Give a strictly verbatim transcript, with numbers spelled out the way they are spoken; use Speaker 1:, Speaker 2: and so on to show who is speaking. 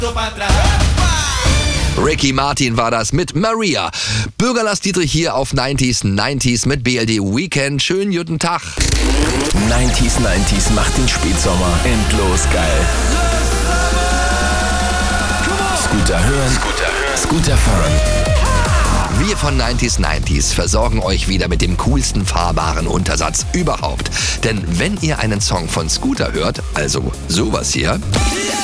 Speaker 1: Ricky Martin war das mit Maria. Bürgerlass Dietrich hier auf neunzig neunzig mit B L D Weekend. Schönen guten Tag.
Speaker 2: neunzig neunzig macht den Spätsommer endlos geil. Scooter hören, Scooter fahren.
Speaker 1: Wir von neunzig neunzig versorgen euch wieder mit dem coolsten fahrbaren Untersatz überhaupt. Denn wenn ihr einen Song von Scooter hört, also sowas hier,